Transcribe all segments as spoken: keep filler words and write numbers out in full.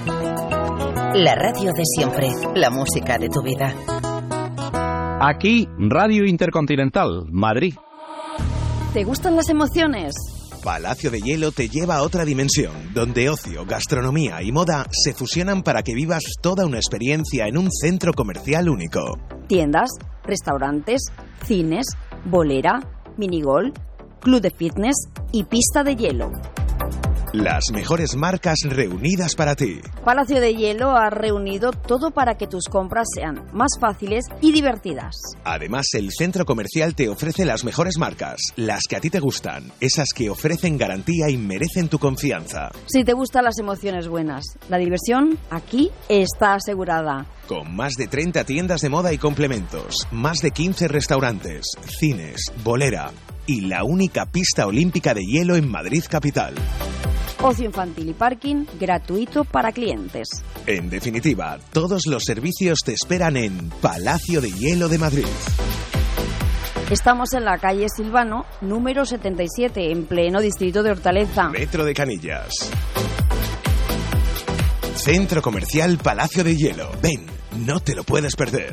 La radio de siempre, la música de tu vida. Aquí, Radio Intercontinental, Madrid. ¿Te gustan las emociones? Palacio de Hielo te lleva a otra dimensión, donde ocio, gastronomía y moda se fusionan para que vivas toda una experiencia en un centro comercial único. Tiendas, restaurantes, cines, bolera, minigol, club de fitness y pista de hielo. Las mejores marcas reunidas para ti. Palacio de Hielo ha reunido todo para que tus compras sean más fáciles y divertidas. Además, el centro comercial te ofrece las mejores marcas, las que a ti te gustan, esas que ofrecen garantía y merecen tu confianza. Si te gustan las emociones buenas, la diversión aquí está asegurada. Con más de treinta tiendas de moda y complementos, más de quince restaurantes, cines, bolera y la única pista olímpica de hielo en Madrid capital. Ocio infantil y parking gratuito para clientes. En definitiva, todos los servicios te esperan en Palacio de Hielo de Madrid. Estamos en la calle Silvano, número setenta y siete, en pleno distrito de Hortaleza. Metro de Canillas. Centro Comercial Palacio de Hielo. Ven, no te lo puedes perder.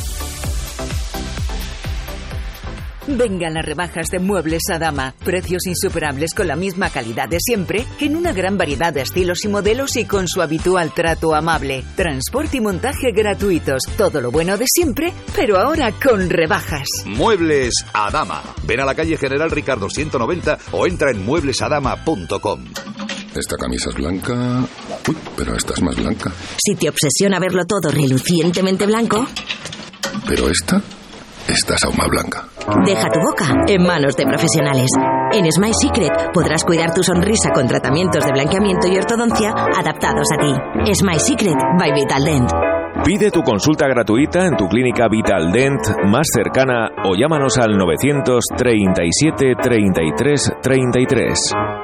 Vengan las rebajas de Muebles Adama. Precios insuperables con la misma calidad de siempre, en una gran variedad de estilos y modelos y con su habitual trato amable. Transporte y montaje gratuitos. Todo lo bueno de siempre, pero ahora con rebajas. Muebles Adama. Ven a la calle General Ricardo ciento noventa o entra en muebles adama punto com. Esta camisa es blanca. Uy, pero esta es más blanca. Si te obsesiona verlo todo relucientemente blanco. Pero esta... Esta es aún más blanca. Deja tu boca en manos de profesionales. En Smile Secret podrás cuidar tu sonrisa con tratamientos de blanqueamiento y ortodoncia adaptados a ti. Smile Secret by Vital Dent. Pide tu consulta gratuita en tu clínica Vital Dent más cercana o llámanos al novecientos treinta y siete treinta y tres treinta y tres.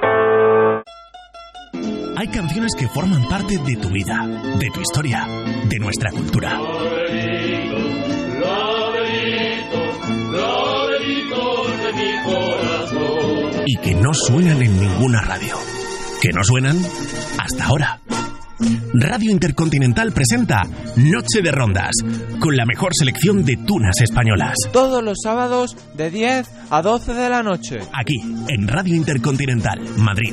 Hay canciones que forman parte de tu vida, de tu historia, de nuestra cultura. Y que no suenan en ninguna radio. Que no suenan hasta ahora. Radio Intercontinental presenta Noche de Rondas, con la mejor selección de tunas españolas. Todos los sábados de diez a doce de la noche. Aquí, en Radio Intercontinental, Madrid.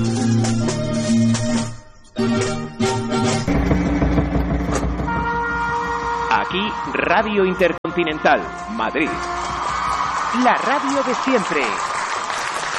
Aquí, Radio Intercontinental, Madrid. La radio de siempre.